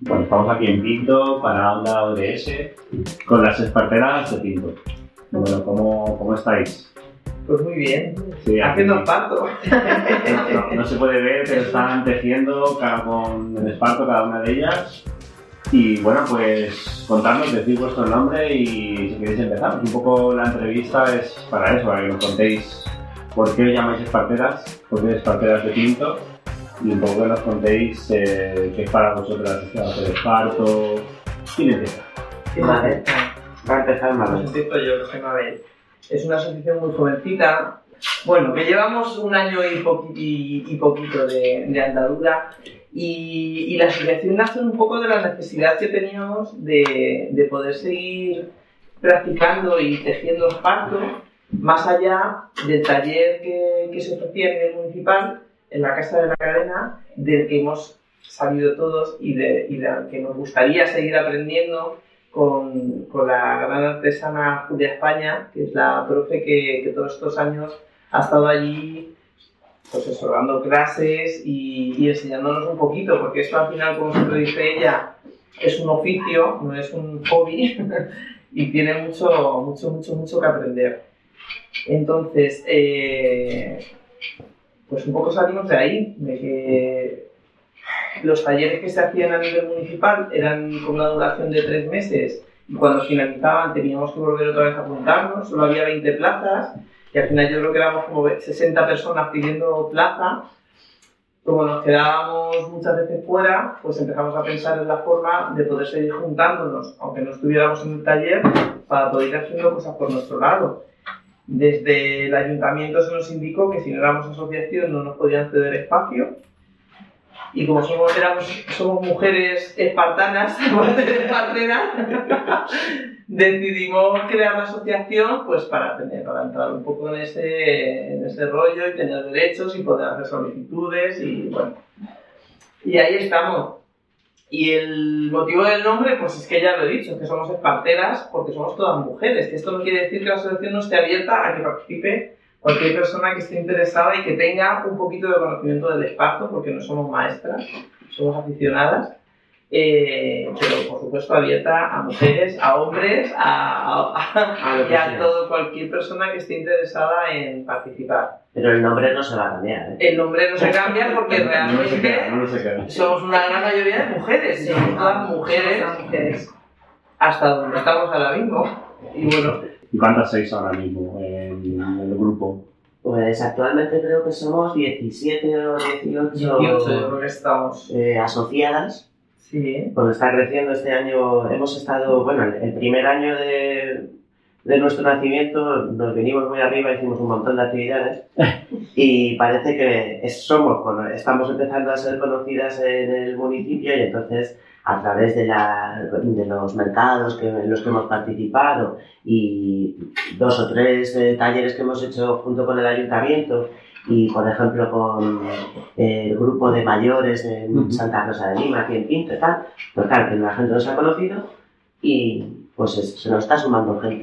Bueno, estamos aquí en Pinto para Onda ODS con las esparteras de Pinto. Bueno, ¿cómo estáis? Pues muy bien, Sí, haciendo esparto. No se puede ver, pero están tejiendo con el esparto cada una de ellas. Y bueno, pues contadnos, decid vuestro nombre y si queréis empezar. Un poco la entrevista es para eso, para que nos contéis por qué os llamáis esparteras, por qué esparteras de Pinto. Y un poco que nos contéis qué es para vosotras hacer esparto. ¿Quién empieza? Vale. Va a empezar Pues Mabel. empiezo yo, que soy Mabel. Es una asociación muy jovencita. Bueno, que llevamos un año y poquito de andadura. Y la asociación nace un poco de la necesidad que teníamos de poder seguir practicando y tejiendo esparto, más allá del taller que se ofrecía a nivel municipal en la Casa de la Cadena, del que hemos salido todos y del que nos gustaría seguir aprendiendo con la gran artesana Julia España, que es la profe que todos estos años ha estado allí, pues eso, dando clases y enseñándonos un poquito, porque esto al final, como siempre dice ella, es un oficio, no es un hobby y tiene mucho que aprender. Entonces, pues un poco salimos de ahí, de que los talleres que se hacían a nivel municipal eran con una duración de 3 meses y cuando finalizaban teníamos que volver otra vez a apuntarnos, solo había 20 plazas y al final yo creo que éramos como 60 personas pidiendo plaza. Como nos quedábamos muchas veces fuera, pues empezamos a pensar en la forma de poder seguir juntándonos, aunque no estuviéramos en el taller, para poder ir haciendo cosas por nuestro lado. Desde el ayuntamiento se nos indicó que si no éramos asociación no nos podían ceder espacio y como somos mujeres espartanas, decidimos crear la asociación pues para entrar un poco en ese rollo y tener derechos y poder hacer solicitudes y bueno, y ahí estamos. Y el motivo del nombre, pues es que ya lo he dicho, que somos esparteras porque somos todas mujeres, que esto no quiere decir que la asociación no esté abierta a que participe cualquier persona que esté interesada y que tenga un poquito de conocimiento del esparto, porque no somos maestras, somos aficionadas, pero por supuesto abierta a mujeres, a hombres, y a cualquier persona que esté interesada en participar. Pero el nombre no se va a cambiar, ¿eh? El nombre no se cambia porque realmente No se queda. somos una gran mayoría de mujeres, somos todas mujeres hasta donde estamos ahora mismo. Y bueno, ¿Y cuántas sois ahora mismo en el grupo? Pues actualmente creo que somos 17 o 18 yo creo que estamos. asociadas. Sí. Cuando está creciendo este año, hemos estado, bueno, el primer año de nuestro nacimiento nos vinimos muy arriba, hicimos un montón de actividades y parece que estamos empezando a ser conocidas en el municipio y entonces a través de los mercados en los que hemos participado y 2 o 3 talleres que hemos hecho junto con el ayuntamiento y por ejemplo con el grupo de mayores en Santa Rosa de Lima, aquí en Pinto y tal, pues claro, que la gente nos ha conocido y pues se nos está sumando gente